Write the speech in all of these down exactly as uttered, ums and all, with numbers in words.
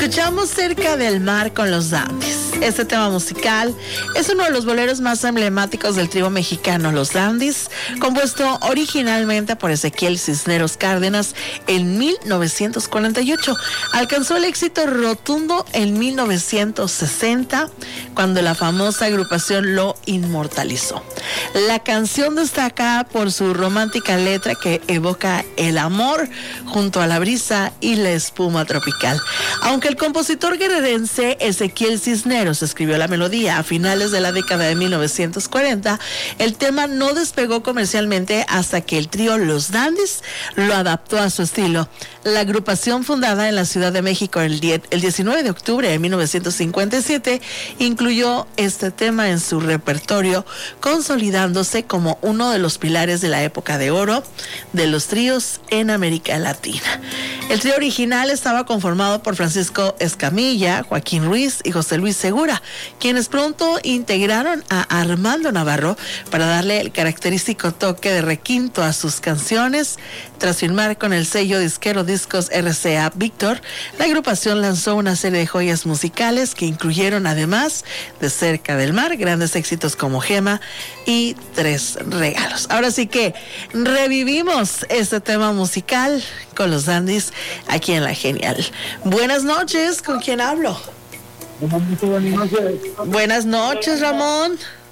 Escuchamos Cerca del Mar con los Dandies. Este tema musical es uno de los boleros más emblemáticos del trío mexicano Los Dandies, compuesto originalmente por Ezequiel Cisneros Cárdenas en mil novecientos cuarenta y ocho. Alcanzó el éxito rotundo en mil novecientos sesenta, cuando la famosa agrupación lo inmortalizó. La canción destaca por su romántica letra que evoca el amor junto a la brisa y la espuma tropical. Aunque el compositor guerrerense Ezequiel Cisneros escribió la melodía a finales de la década de mil novecientos cuarenta, el tema no despegó comercialmente hasta que el trío Los Dandies lo adaptó a su estilo. La agrupación, fundada en la Ciudad de México el, die- el diecinueve de octubre de mil novecientos cincuenta y siete, incluyó este tema en su repertorio, consolidándose como uno de los pilares de la época de oro de los tríos en América Latina. El trío original estaba conformado por Francisco Escamilla, Joaquín Ruiz y José Luis Segura, quienes pronto integraron a Armando Navarro para darle el característico toque de requinto a sus canciones. Tras firmar con el sello disquero Discos R C A Víctor, la agrupación lanzó una serie de joyas musicales que incluyeron, además de Cerca del Mar, grandes éxitos como Gema y Tres Regalos. Ahora sí que revivimos este tema musical con los Dandies aquí en La Genial. Buenas noches, ¿con quién hablo? Buenas noches. Buenas noches, Ramón.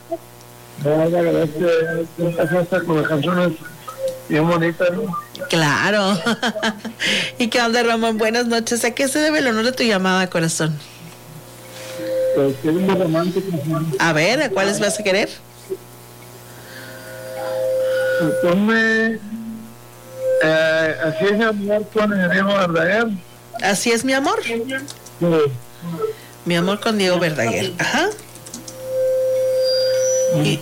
Gracias con las canciones bien bonitas, ¿no? Claro. ¿Y qué onda, Ramón? Buenas noches. ¿A qué se debe el honor de tu llamada, corazón? Pues que es muy romántico. A ver, ¿a cuáles vas a querer? Ponme eh, Así es mi amor con el Diego Verdaguer. Así es mi amor. Sí. Mi amor con Diego Verdaguer. Ajá. Y,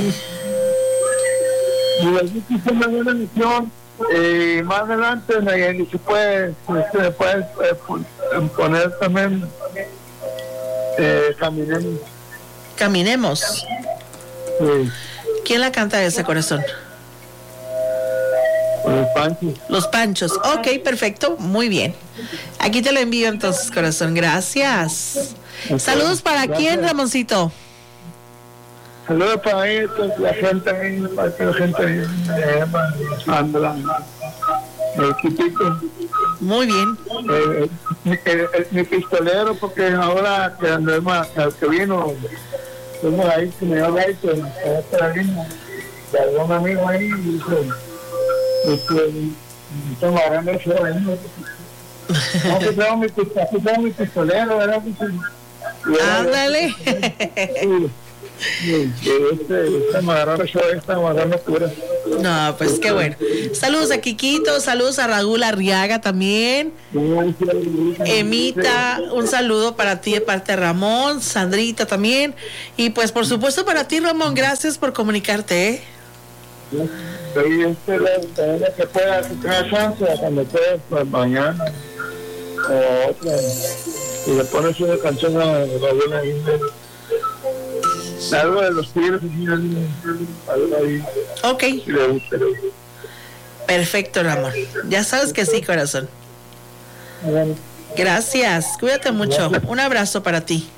Y les dije que es una buena misión. Y más adelante me, se puede, se me puede eh, poner también eh, Caminemos. Caminemos. Sí. ¿Quién la canta ese, corazón? Los Panchos. Los Panchos. Ok, perfecto. Muy bien. Aquí te lo envío entonces, corazón. Gracias. Saludos para Gracias. quién, Ramoncito. Saludos para ahí, pues, la gente ahí, para la gente ahí, eh, Sandra, el equipito. Muy bien. Eh, mi, el, el, mi pistolero, porque ahora que andemos, el que vino, fuimos ahí, que me dio gaito, en la línea, de algún amigo ahí, y dice, estamos agarrando el show ahí, ¿no? No, que tengo mi, aquí tengo mi pistolero, ¿verdad? Ándale. Sí. Sí, este, estamos agarrando show, estamos agarrando cura. No, pues qué bueno. Saludos a Quiquito, saludos a Raúl Arriaga también. Emita, un saludo para ti de parte de Ramón, Sandrita también. Y pues por supuesto para ti, Ramón, gracias por comunicarte, ¿eh? Y este, la, la que pueda tener chance, cuando pueda, pues mañana o otra, y le pones una canción a la buena India. Algo de los tigres, algo ahí. Ok. Si le gusta. Perfecto, Ramón. Ya sabes que sí, corazón. Bueno. Gracias. Cuídate mucho. Un abrazo para ti.